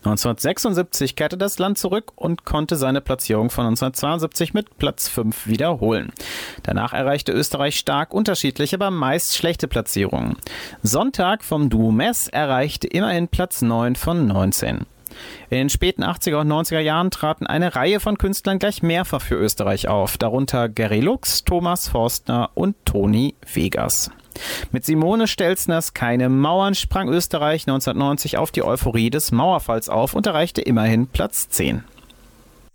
1976 kehrte das Land zurück und konnte seine Platzierung von 1972 mit Platz 5 wiederholen. Danach erreichte Österreich stark unterschiedliche, aber meist schlechte Platzierungen. Sonntag vom Duo Mess erreichte immerhin Platz 9 von 19. In den späten 80er und 90er Jahren traten eine Reihe von Künstlern gleich mehrfach für Österreich auf, darunter Gary Lux, Thomas Forstner und Toni Vegas. Mit Simone Stelzners Keine Mauern sprang Österreich 1990 auf die Euphorie des Mauerfalls auf und erreichte immerhin Platz 10.